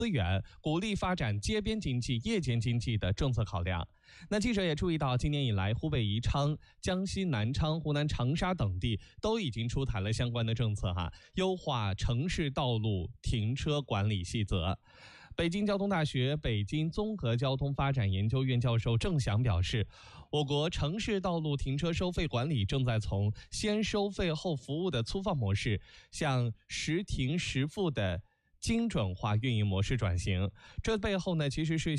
资源，鼓励发展街边经济、夜间经济的政策考量。那记者也注意到，今年以来，湖北宜昌、江西南昌、湖南长沙等地都已经出台了相关的政策优化城市道路停车管理细则。北京交通大学北京综合交通发展研究院教授郑翔表示，我国城市道路停车收费管理正在从先收费后服务的粗放模式，向实停实付的精准化运营模式转型。这背后呢，其实是